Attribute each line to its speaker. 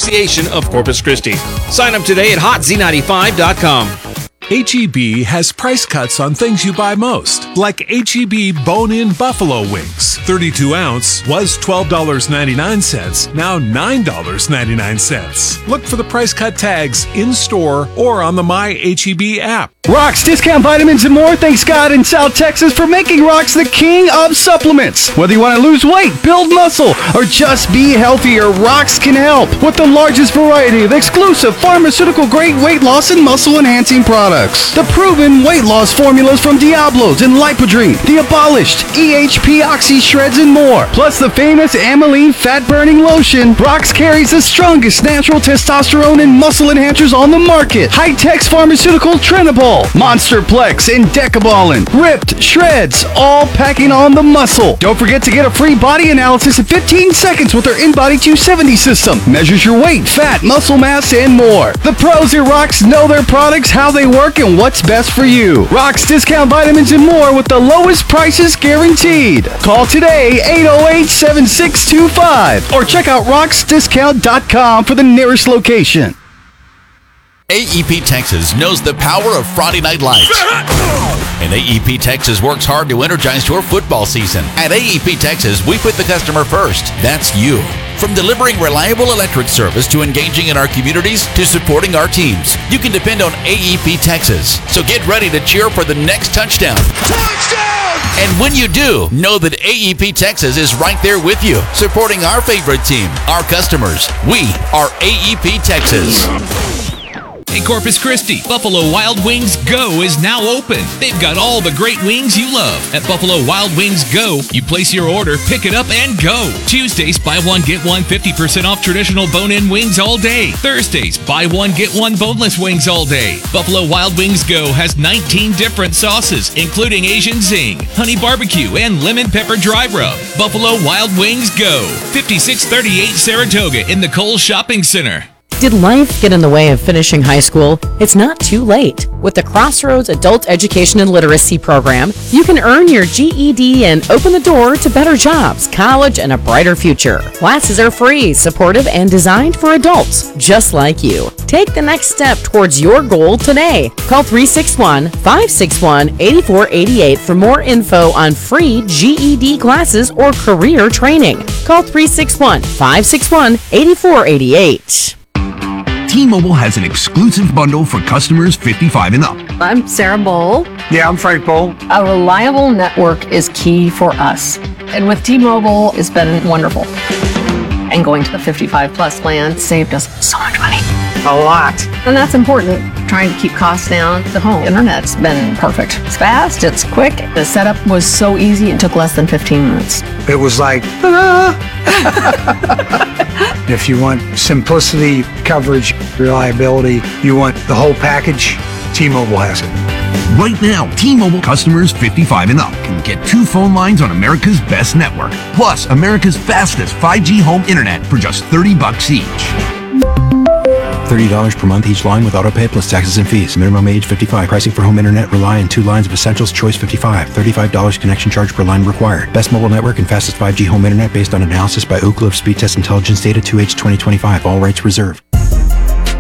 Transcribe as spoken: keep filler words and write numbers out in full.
Speaker 1: Association of Corpus Christi. Sign up today at hot z ninety-five dot com.
Speaker 2: H E B has price cuts on things you buy most, like H E B bone-in buffalo wings. thirty-two ounce was twelve dollars and ninety-nine cents, now nine dollars and ninety-nine cents. Look for the price cut tags in-store or on the My H E B app.
Speaker 3: Rox Discount Vitamins and More thanks God in South Texas for making Rox the king of supplements. Whether you want to lose weight, build muscle, or just be healthier, Rox can help with the largest variety of exclusive pharmaceutical-grade weight loss and muscle-enhancing products. The proven weight loss formulas from Diablos and Lipodrine, the abolished E H P Oxy Shreds and more, plus the famous Ameline fat-burning lotion. Rox carries the strongest natural testosterone and muscle enhancers on the market. High-Tex Pharmaceutical Trenibol, Monsterplex, and Decabolin. Ripped Shreds, all packing on the muscle. Don't forget to get a free body analysis in fifteen seconds with their InBody two seventy system. Measures your weight, fat, muscle mass, and more. The pros at Rox know their products, how they work, and what's best for you. Rox Discount Vitamins and More with the lowest prices guaranteed. Call today, eight oh eight, seven six two five, or check out rox discount dot com for the nearest location.
Speaker 4: A E P Texas knows the power of Friday Night Lights. And A E P Texas works hard to energize your football season. At A E P Texas, we put the customer first. That's you. From delivering reliable electric service to engaging in our communities to supporting our teams, you can depend on A E P Texas. So get ready to cheer for the next touchdown. Touchdown! And when you do, know that A E P Texas is right there with you, supporting our favorite team, our customers. We are A E P Texas.
Speaker 5: In Corpus Christi, Buffalo Wild Wings Go is now open. They've got all the great wings you love. At Buffalo Wild Wings Go, you place your order, pick it up, and go. Tuesdays, buy one, get one fifty percent off traditional bone-in wings all day. Thursdays, buy one, get one boneless wings all day. Buffalo Wild Wings Go has nineteen different sauces, including Asian Zing, honey barbecue, and lemon pepper dry rub. Buffalo Wild Wings Go, fifty-six thirty-eight Saratoga in the Kohl's Shopping Center.
Speaker 6: Did life get in the way of finishing high school? It's not too late. With the Crossroads Adult Education and Literacy Program, you can earn your G E D and open the door to better jobs, college, and a brighter future. Classes are free, supportive, and designed for adults just like you. Take the next step towards your goal today. Call three six one, five six one, eight four eight eight for more info on free G E D classes or career training. Call three six one, five six one, eight four eight eight.
Speaker 7: T-Mobile has an exclusive bundle for customers fifty-five and up.
Speaker 8: I'm Sarah Bowl.
Speaker 9: Yeah, I'm Frank Bowl.
Speaker 8: A reliable network is key for us. And with T-Mobile, it's been wonderful. And going to the fifty-five plus plan saved us so much money.
Speaker 9: A lot.
Speaker 8: And that's important. Trying to keep costs down. The home internet's been perfect. It's fast, it's quick. The setup was so easy, it took less than fifteen minutes.
Speaker 9: It was like, ta-da! If you want simplicity, coverage, reliability, you want the whole package, T-Mobile has it.
Speaker 7: Right now, T-Mobile customers fifty-five and up can get two phone lines on America's best network, plus America's fastest five G home internet for just thirty bucks each.
Speaker 10: thirty dollars per month each line with autopay plus taxes and fees. Minimum age fifty-five. Pricing for home internet rely on two lines of Essentials Choice fifty-five. thirty-five dollars connection charge per line required. Best mobile network and fastest five G home internet based on analysis by Ookla of Speed Test Intelligence Data two H twenty twenty-five. All rights reserved.